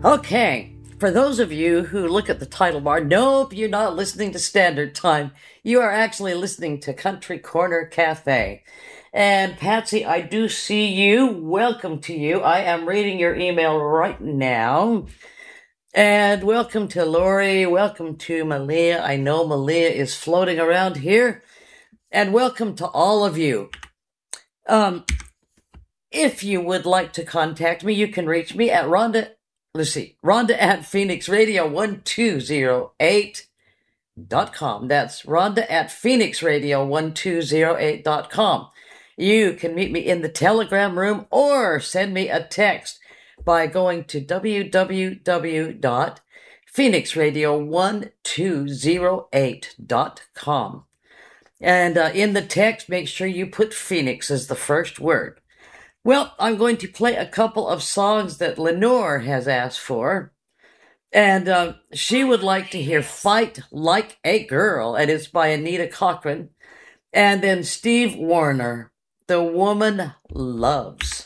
Okay, for those of you who look at the title bar, nope, you're not listening to Standard Time. You are actually listening to Country Corner Cafe. And Patsy, I do see you. Welcome to you. I am reading your email right now. And welcome to Lori. Welcome to Malia. I know Malia is floating around here. And welcome to all of you. If you would like to contact me, you can reach me at Rhonda at phoenixradio1208.com. That's Rhonda at phoenixradio1208.com. You can meet me in the Telegram room or send me a text by going to www.phoenixradio1208.com. And in the text, make sure you put Phoenix as the first word. Well, I'm going to play a couple of songs that Lenore has asked for. And she would like to hear Fight Like a Girl, and it's by Anita Cochran. And then Steve Wariner, The Woman Loves.